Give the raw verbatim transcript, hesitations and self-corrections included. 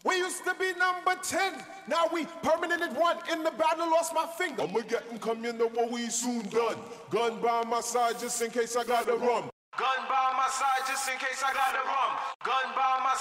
We used to be number ten. Now we permanent at one. In the battle, lost my finger. I'ma get 'em come, you know what we soon done. Gun by my side just in case I got the rum. Gun by my side just in case I got the rum. Gun by my